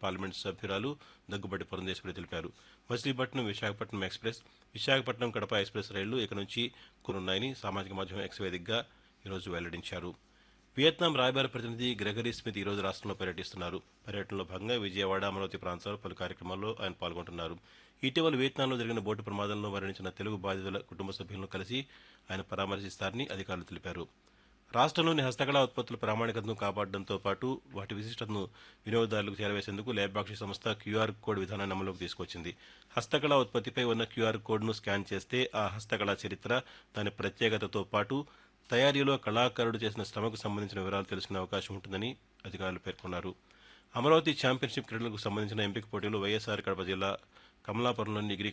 Parliament సభ్యురాలు దగ్గుబాటి పురంధేశ్వరి తెలిపారు. Machilipatnam Visakhapatnam express, Visakhapatnam Kadapa express రైళ్లు ఇక నుంచి కొనున్నాయని సామాజిక మాధ్యమం ఎక్స్ వేదికగా ఈరోజు వెల్లడించారు. వియత్నాం రాయబార ప్రతినిధి గ్రెగరీ స్మిత్ ఈరోజు రాష్ట్రంలో పర్యటిస్తున్నారు. పర్యటనలో భాగంగా విజయవాడ, అమరావతి ప్రాంతాల్లో పలు కార్యక్రమాల్లో ఆయన పాల్గొంటున్నారు. ఇటీవల వియత్నాంలో జరిగిన బోటు ప్రమాదంలో మరణించిన తెలుగు బాధితుల కుటుంబ సభ్యులను కలిసి ఆయన పరామర్శిస్తారని అధికారులు తెలిపారు. రాష్ట్రంలోని హస్తకళా ఉత్పత్తుల ప్రామాణికతను కాపాడడంతో పాటు వాటి విశిష్టతను వినియోగదారులకు చేరవేసేందుకు లేబాక్షి సంస్థ క్యూఆర్ కోడ్ విధానాన్ని అమలులోకి తీసుకొచ్చింది. హస్తకళా ఉత్పత్తిపై ఉన్న క్యూఆర్ కోడ్ను స్కాన్ చేస్తే ఆ హస్తకళా చరిత్ర, దాని ప్రత్యేకతతో పాటు తయారీలో కళాకారుడు చేసిన శ్రమకు సంబంధించిన వివరాలు తెలుసుకునే అవకాశం ఉంటుందని అధికారులు పేర్కొన్నారు. అమరావతి ఛాంపియన్షిప్ క్రీడలకు సంబంధించిన ఎంపిక పోటీలు వైఎస్ఆర్ కడప జిల్లా కమలాపురంలోని డిగ్రీ